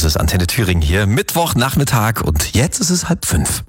Es ist Antenne Thüringen hier, Mittwochnachmittag und jetzt ist es 4:30.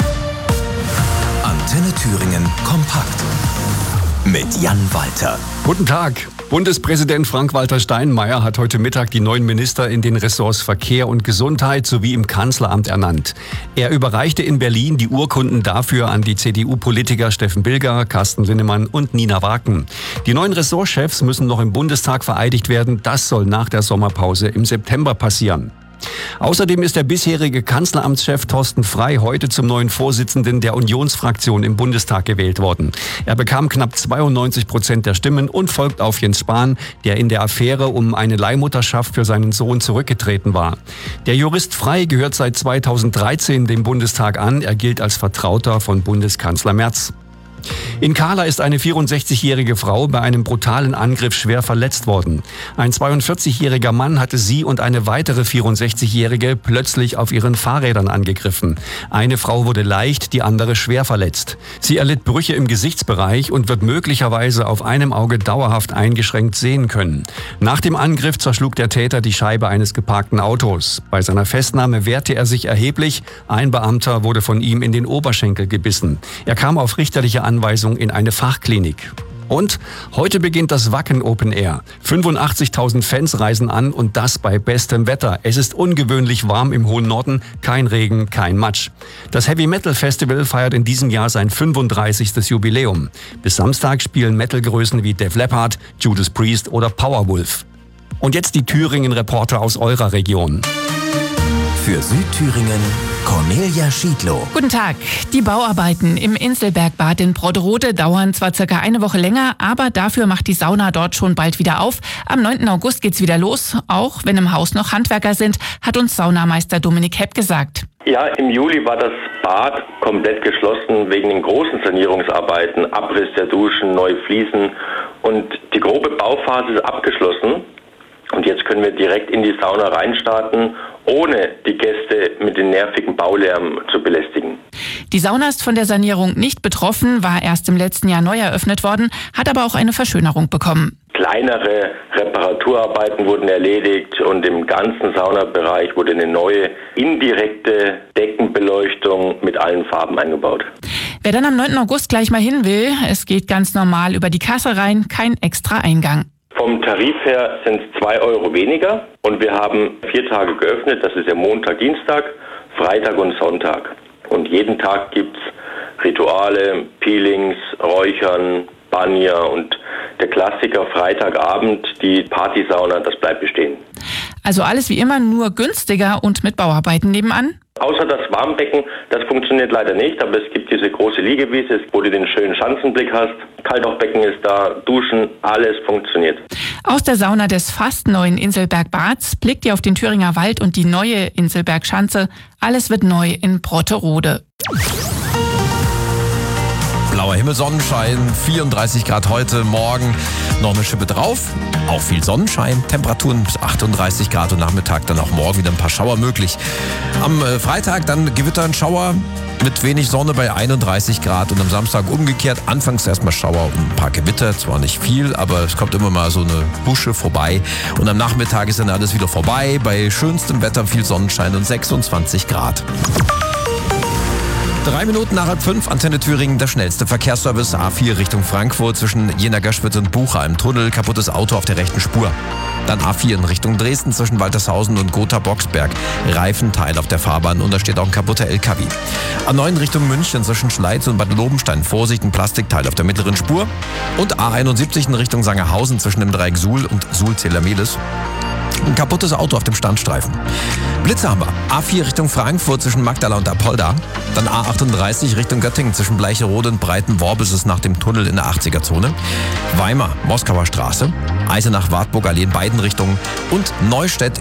Antenne Thüringen kompakt mit Jan Walter. Guten Tag. Bundespräsident Frank-Walter Steinmeier hat heute Mittag die neuen Minister in den Ressorts Verkehr und Gesundheit sowie im Kanzleramt ernannt. Er überreichte in Berlin die Urkunden dafür an die CDU-Politiker Steffen Bilger, Carsten Linnemann und Nina Waken. Die neuen Ressortchefs müssen noch im Bundestag vereidigt werden. Das soll nach der Sommerpause im September passieren. Außerdem ist der bisherige Kanzleramtschef Thorsten Frey heute zum neuen Vorsitzenden der Unionsfraktion im Bundestag gewählt worden. Er bekam knapp 92% der Stimmen und folgt auf Jens Spahn, der in der Affäre um eine Leihmutterschaft für seinen Sohn zurückgetreten war. Der Jurist Frey gehört seit 2013 dem Bundestag an. Er gilt als Vertrauter von Bundeskanzler Merz. In Kahla ist eine 64-jährige Frau bei einem brutalen Angriff schwer verletzt worden. Ein 42-jähriger Mann hatte sie und eine weitere 64-jährige plötzlich auf ihren Fahrrädern angegriffen. Eine Frau wurde leicht, die andere schwer verletzt. Sie erlitt Brüche im Gesichtsbereich und wird möglicherweise auf einem Auge dauerhaft eingeschränkt sehen können. Nach dem Angriff zerschlug der Täter die Scheibe eines geparkten Autos. Bei seiner Festnahme wehrte er sich erheblich. Ein Beamter wurde von ihm in den Oberschenkel gebissen. Er kam auf richterliche Anweisung in eine Fachklinik. Und heute beginnt das Wacken Open Air. 85.000 Fans reisen an und das bei bestem Wetter. Es ist ungewöhnlich warm im hohen Norden, kein Regen, kein Matsch. Das Heavy Metal Festival feiert in diesem Jahr sein 35. Jubiläum. Bis Samstag spielen Metalgrößen wie Def Leppard, Judas Priest oder Powerwolf. Und jetzt die Thüringen-Reporter aus eurer Region. Für Südthüringen Cornelia Schiedlow. Guten Tag. Die Bauarbeiten im Inselbergbad in Brodderode dauern zwar circa eine Woche länger, aber dafür macht die Sauna dort schon bald wieder auf. Am 9. August geht's wieder los, auch wenn im Haus noch Handwerker sind, hat uns Saunameister Dominik Hepp gesagt. Ja, im Juli war das Bad komplett geschlossen wegen den großen Sanierungsarbeiten, Abriss der Duschen, neue Fliesen und die grobe Bauphase ist abgeschlossen. Und jetzt können wir direkt in die Sauna reinstarten, ohne die Gäste mit dem nervigen Baulärm zu belästigen. Die Sauna ist von der Sanierung nicht betroffen, war erst im letzten Jahr neu eröffnet worden, hat aber auch eine Verschönerung bekommen. Kleinere Reparaturarbeiten wurden erledigt und im ganzen Saunabereich wurde eine neue indirekte Deckenbeleuchtung mit allen Farben eingebaut. Wer dann am 9. August gleich mal hin will, es geht ganz normal über die Kasse rein, kein extra Eingang. Vom Tarif her sind es 2 Euro weniger und wir haben 4 Tage geöffnet, das ist ja Montag, Dienstag, Freitag und Sonntag. Und jeden Tag gibt es Rituale, Peelings, Räuchern, Banja und der Klassiker Freitagabend, die Partysauna, das bleibt bestehen. Also alles wie immer, nur günstiger und mit Bauarbeiten nebenan? Außer das Warmbecken, das funktioniert leider nicht, aber es gibt diese große Liegewiese, wo du den schönen Schanzenblick hast. Kaltauchbecken ist da, Duschen, alles funktioniert. Aus der Sauna des fast neuen Inselbergbads blickt ihr auf den Thüringer Wald und die neue Inselbergschanze. Alles wird neu in Brodderode. Blauer Himmel, Sonnenschein, 34 Grad heute, morgen noch eine Schippe drauf. Auch viel Sonnenschein, Temperaturen bis 38 Grad und Nachmittag dann auch morgen wieder ein paar Schauer möglich. Am Freitag dann Gewitter und Schauer mit wenig Sonne bei 31 Grad und am Samstag umgekehrt. Anfangs erstmal Schauer und ein paar Gewitter, zwar nicht viel, aber es kommt immer mal so eine Busche vorbei. Und am Nachmittag ist dann alles wieder vorbei, bei schönstem Wetter viel Sonnenschein und 26 Grad. 3 Minuten nach 4:30, Antenne Thüringen, der schnellste Verkehrsservice. A4 Richtung Frankfurt zwischen Jena-Göschwitz und Bucha im Tunnel, kaputtes Auto auf der rechten Spur. Dann A4 in Richtung Dresden zwischen Waltershausen und Gotha-Boxberg. Reifenteil auf der Fahrbahn und da steht auch ein kaputter LKW. A9 Richtung München zwischen Schleiz und Bad Lobenstein. Vorsicht, ein Plastikteil auf der mittleren Spur. Und A71 in Richtung Sangerhausen zwischen dem Dreieck Suhl und Suhl-Zelamelis. Ein kaputtes Auto auf dem Standstreifen. Blitze haben wir. A4 Richtung Frankfurt zwischen Magdala und Apolda. Dann A38 Richtung Göttingen zwischen Bleicherode und Breitenworb ist es nach dem Tunnel in der 80er-Zone. Weimar, Moskauer Straße. Eisenach, Wartburg, Allee in beiden Richtungen. Und Neustädt